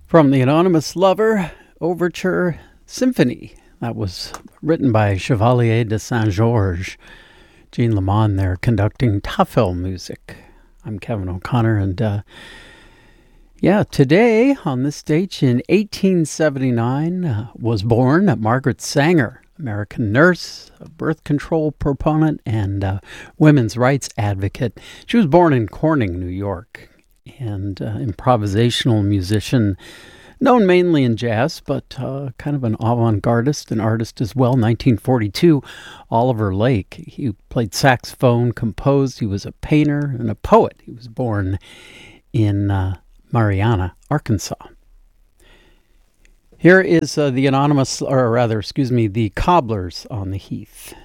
From the Anonymous Lover Overture Symphony. That was written by Chevalier de Saint-Georges. Jean Lamond there conducting Tafel music. I'm Kevin O'Connor, and today on this date in 1879 was born Margaret Sanger, American nurse, a birth control proponent, and women's rights advocate. She was born in Corning, New York, and improvisational musician, known mainly in jazz, but kind of an avant-gardist, an artist as well. 1942, Oliver Lake. He played saxophone, composed. He was a painter and a poet. He was born in Marianna, Arkansas. Here is the Cobblers on the Heath.